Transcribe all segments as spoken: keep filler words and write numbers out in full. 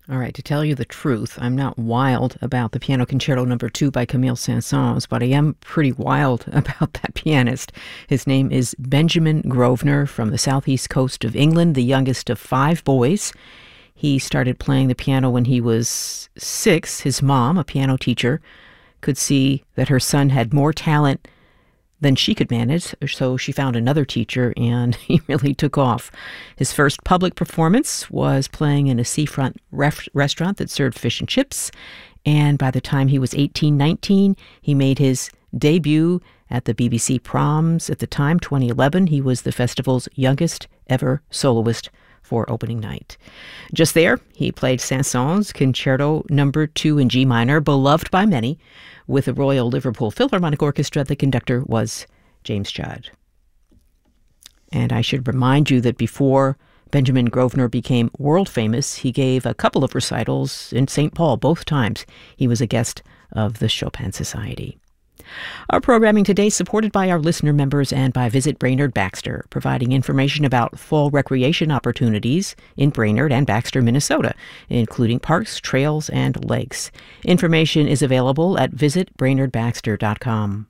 All right, to tell you the truth, I'm not wild about the Piano Concerto Number Two by Camille Saint-Saëns, but I am pretty wild about that pianist. His name is Benjamin Grosvenor from the southeast coast of England, the youngest of five boys. He started playing the piano when he was six. His mom, a piano teacher, could see that her son had more talent than she could manage, so she found another teacher, and he really took off. His first public performance was playing in a seafront ref- restaurant that served fish and chips, and by the time he was eighteen, nineteen, he made his debut at the B B C Proms. At the time, twenty eleven, he was the festival's youngest ever soloist for opening night. Just there, he played Saint-Saëns' Concerto Number Two in G minor, beloved by many. With the Royal Liverpool Philharmonic Orchestra, the conductor was James Judd. And I should remind you that before Benjamin Grosvenor became world famous, he gave a couple of recitals in Saint Paul. Both times he was a guest of the Chopin Society. Our programming today is supported by our listener members and by Visit Brainerd Baxter, providing information about fall recreation opportunities in Brainerd and Baxter, Minnesota, including parks, trails, and lakes. Information is available at visit brainerd baxter dot com.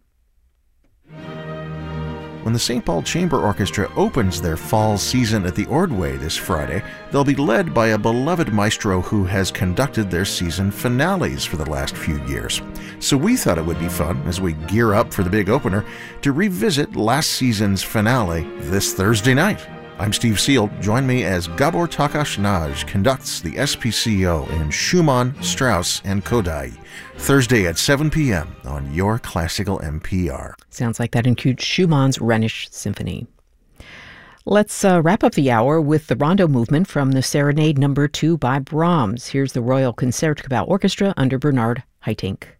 When the Saint Paul Chamber Orchestra opens their fall season at the Ordway this Friday, they'll be led by a beloved maestro who has conducted their season finales for the last few years. So we thought it would be fun, as we gear up for the big opener, to revisit last season's finale this Thursday night. I'm Steve Seal. Join me as Gabor Takács conducts the S P C O in Schumann, Strauss, and Kodály, Thursday at seven p.m. on your classical N P R. Sounds like that includes Schumann's Rhenish Symphony. Let's uh, wrap up the hour with the rondo movement from the Serenade Number Two by Brahms. Here's the Royal Concertgebouw Orchestra under Bernard Haitink.